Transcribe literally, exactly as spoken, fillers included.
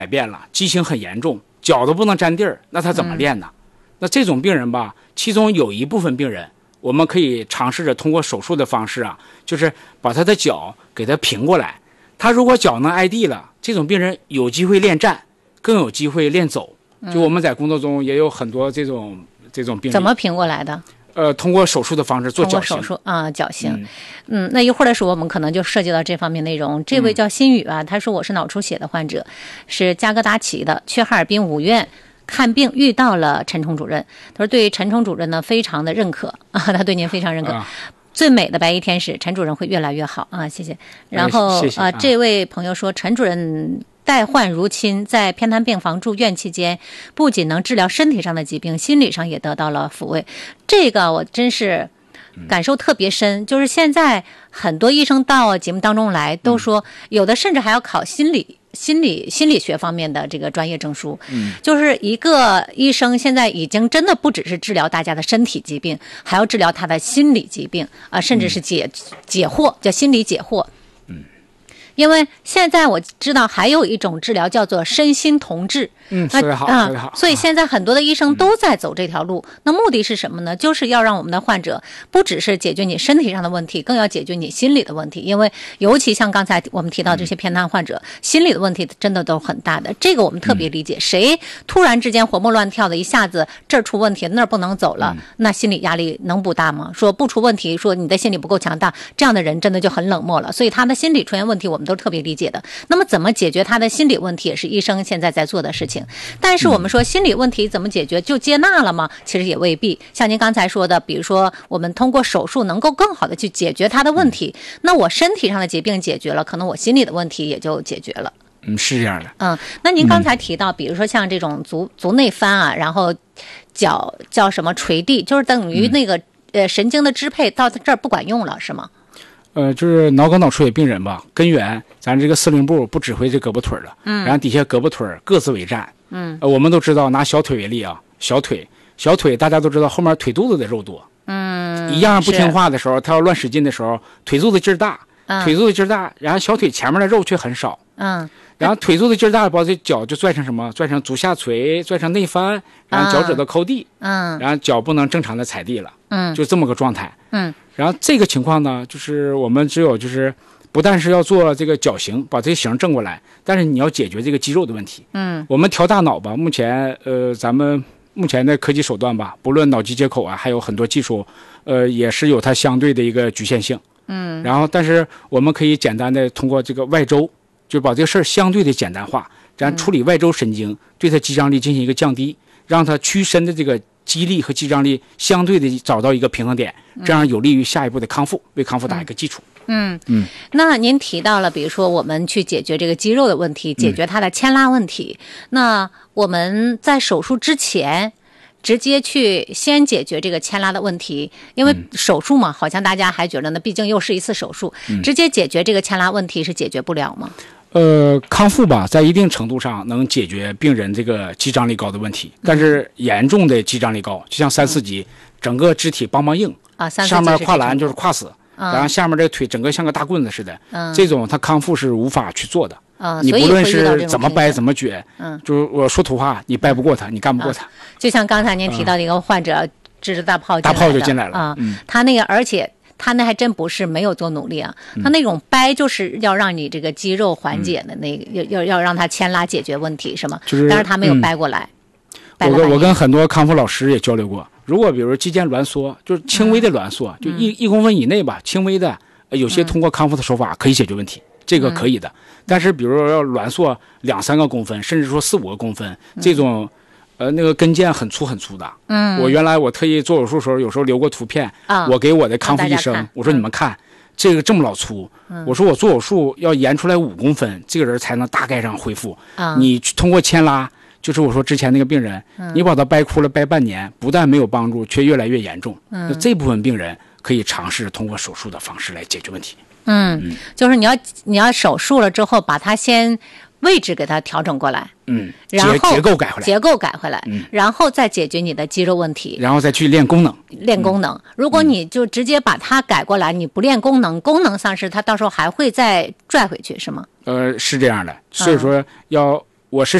改变了，畸形很严重，脚都不能沾地儿，那他怎么练呢？嗯、那这种病人吧，其中有一部分病人，我们可以尝试着通过手术的方式啊，就是把他的脚给他平过来。他如果脚能挨地了，这种病人有机会练站，更有机会练走。就我们在工作中也有很多这种这种病人。 怎么平过来的？ 呃，通过手术的方式做矫形。 手术啊、呃，矫形。嗯, 嗯，那一会儿的时候，我们可能就涉及到这方面内容。这位叫新宇啊，他说我是脑出血的患者，是加格达奇的，去哈尔滨五院看病遇到了陈冲主任。他说对陈冲主任呢非常的认可啊，他对您非常认可。啊最美的白衣天使，陈主任会越来越好啊！谢谢。然后、 哎、谢谢啊，这位朋友说，陈主任待患如亲，在偏瘫病房住院期间，不仅能治疗身体上的疾病，心理上也得到了抚慰。这个我真是感受特别深。嗯、就是现在很多医生到节目当中来，都说、嗯、有的甚至还要考心理。心理心理学方面的这个专业证书，嗯，就是一个医生现在已经真的不只是治疗大家的身体疾病，还要治疗他的心理疾病啊、呃，甚至是解、嗯、解惑，叫心理解惑。 嗯， 因为现在我知道还有一种治疗叫做身心同治。 嗯，说得好， 啊、 说得好。 所以现在很多的医生都在走这条路。嗯、那目的是什么呢？就是要让我们的患者不只是解决你身体上的问题，更要解决你心理的问题。因为尤其像刚才我们提到这些偏瘫患者，嗯、心理的问题真的都很大的。这个我们特别理解。嗯、谁突然之间活蹦乱跳的，一下子这儿出问题，那儿不能走了，嗯、那心理压力能不大吗？说不出问题，说你的心理不够强大，这样的人真的就很冷漠了。所以他的心理出现问题，我们都特别理解的。那么怎么解决他的心理问题，也是医生现在在做的事情。但是我们说心理问题怎么解决，就接纳了吗？其实也未必。像您刚才说的，比如说我们通过手术能够更好的去解决他的问题，那我身体上的疾病解决了，可能我心理的问题也就解决了。 嗯，是这样的。 嗯，那您刚才提到，比如说像这种足足内翻啊，然后脚叫什么垂地，就是等于那个、嗯、呃神经的支配到这儿不管用了，是吗？ 呃，就是脑梗脑出血病人吧，根源咱这个司令部不指挥这胳膊腿了，嗯，然后底下胳膊腿各自为战， 嗯， 呃，我们都知道，拿小腿为例啊，小腿小腿大家都知道后面腿肚子的肉多， 嗯， 一样不听话的时候，他要乱使劲的时候，腿肚子劲儿大， 嗯、 腿肚子劲儿大，然后小腿前面的肉却很少， 嗯， 然后腿肚子劲儿大，把这脚就拽成什么？拽成足下垂，拽成内翻，然后脚趾头抠地， 嗯， 然后脚不能正常的踩地了， 嗯， 就这么个状态， 嗯。 然后这个情况呢，就是我们只有就是不但是要做这个矫形，把这个形正过来，但是你要解决这个肌肉的问题。 嗯， 我们调大脑吧，目前呃咱们目前的科技手段吧，不论脑机接口啊，还有很多技术，呃也是有它相对的一个局限性。 嗯， 然后但是我们可以简单的通过这个外周，就把这个事儿相对的简单化，咱处理外周神经，对它肌张力进行一个降低，让它屈伸的这个肌力和肌张力相对的找到一个平衡点，这样有利于下一步的康复，为康复打一个基础。 嗯嗯。那您提到了，比如说我们去解决这个肌肉的问题，解决它的牵拉问题，嗯、那我们在手术之前直接去先解决这个牵拉的问题，因为手术嘛，好像大家还觉得呢，毕竟又是一次手术，嗯、直接解决这个牵拉问题是解决不了吗？ 呃，康复吧，在一定程度上能解决病人这个肌张力高的问题，但是严重的肌张力高，就像三四级，嗯、整个肢体梆梆硬啊，三四级上面跨栏就是跨死， 嗯、 然后下面这个腿整个像个大棍子似的， 嗯、 这种它康复是无法去做的。 嗯、 你不论是怎么掰怎么撅，嗯，就是我说土话，你掰不过他，你干不过他。 嗯、就像刚才您提到的一个患者，支着大炮大炮就进来了啊，嗯、他那个而且。他那还真不是没有做努力啊，他那种掰就是要让你这个肌肉缓解的那个，嗯、要要要让他牵拉解决问题是吗？ 就是， 但是他没有掰过来。 嗯、我我跟很多康复老师也交流过，如果比如肌腱挛缩，就是轻微的挛缩，嗯、就一一公分以内吧，轻微的，有些通过康复的手法可以解决问题，嗯、这个可以的。但是比如说要挛缩两三个公分，甚至说四五个公分，嗯、这种。呃，那个跟腱很粗很粗的， 嗯， 我原来我特意做手术的时候，有时候留过图片， 啊、 我给我的康复医生，我说你们看，嗯、这个这么老粗， 嗯、 我说我做手术要延出来五公分，这个人才能大概上恢复。 啊、 你通过牵拉，就是我说之前那个病人， 嗯、 你把他掰哭了掰半年，不但没有帮助，却越来越严重。 嗯， 那这部分病人可以尝试通过手术的方式来解决问题。 嗯，嗯就是你要你要手术了之后，把它先。位置给它调整过来， 嗯， 然后结构改回来， 结构改回来， 嗯， 然后再解决你的肌肉问题， 然后再去练功能， 练功能。嗯、如果你就直接把它改过来，你不练功能，功能丧失，它到时候还会再拽回去，是吗？ 呃，是这样的，所以说要我是